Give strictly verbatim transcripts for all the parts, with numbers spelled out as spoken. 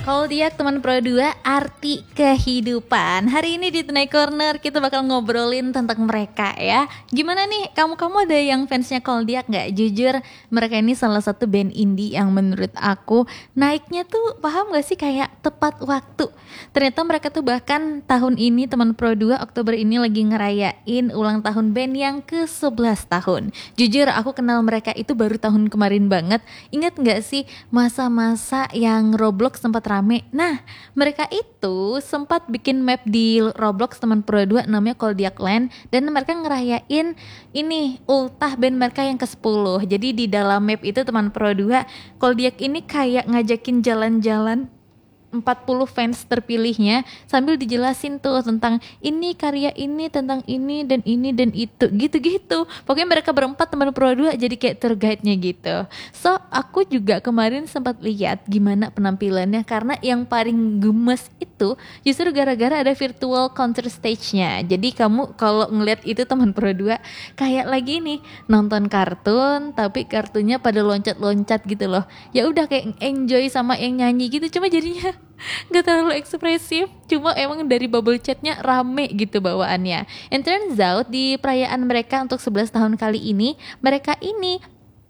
Koldiak teman Pro dua, arti kehidupan. Hari ini di Tonight Corner kita bakal ngobrolin tentang mereka ya. Gimana nih, kamu-kamu ada yang fansnya Koldiak gak? Jujur, mereka ini salah satu band indie yang menurut aku naiknya tuh, paham gak sih, kayak tepat waktu. Ternyata mereka tuh bahkan tahun ini teman Pro dua Oktober ini lagi ngerayain ulang tahun band yang ke sebelas tahun. Jujur, aku kenal mereka itu baru tahun kemarin banget. Ingat gak sih masa-masa yang Roblox sempat rame? Nah, mereka itu sempat bikin map di Roblox teman Pro dua namanya Koldiak Land, dan mereka ngerayain ini ultah band mereka yang ke sepuluh. Jadi di dalam map itu teman Pro dua, Koldiak ini kayak ngajakin jalan-jalan empat puluh fans terpilihnya sambil dijelasin tuh tentang ini karya ini, tentang ini dan ini dan itu, gitu-gitu. Pokoknya mereka berempat teman Pro dua jadi kayak tour guide-nya gitu. So, aku juga kemarin sempat lihat gimana penampilannya, karena yang paling gemes itu justru gara-gara ada virtual counter stage-nya. Jadi kamu kalau ngeliat itu teman Pro dua kayak lagi nih nonton kartun, tapi kartunya pada loncat-loncat gitu loh. Ya udah kayak enjoy sama yang nyanyi gitu, cuma jadinya gak terlalu ekspresif, cuma emang dari bubble chatnya rame gitu bawaannya. And turns out di perayaan mereka untuk sebelas tahun kali ini, mereka ini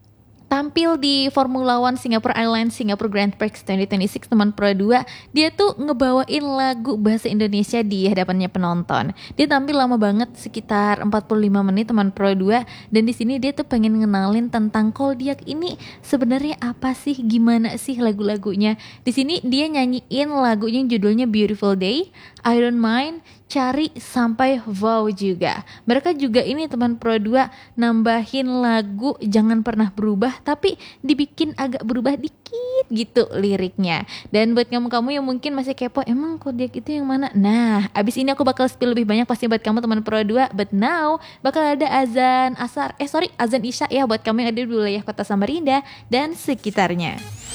tampil di Formula One Singapore Airlines Singapore Grand Prix dua ribu dua puluh enam teman Pro dua. Dia tuh ngebawain lagu bahasa Indonesia di hadapannya penonton. Dia tampil lama banget, sekitar empat puluh lima menit teman Pro dua, dan di sini dia tuh pengen ngenalin tentang Koldiak ini sebenarnya apa sih, gimana sih lagu-lagunya. Di sini dia nyanyiin lagunya yang judulnya Beautiful Day, I Don't Mind, Cari, sampai Wow juga. Mereka juga ini teman Pro dua nambahin lagu Jangan Pernah Berubah, tapi dibikin agak berubah dikit gitu liriknya. Dan buat kamu-kamu yang mungkin masih kepo, emang Koldiak itu yang mana? Nah, abis ini aku bakal spill lebih banyak pasti buat kamu teman Pro dua. But now bakal ada azan asar, eh sorry azan isya ya buat kamu yang ada di wilayah kota Samarinda dan sekitarnya.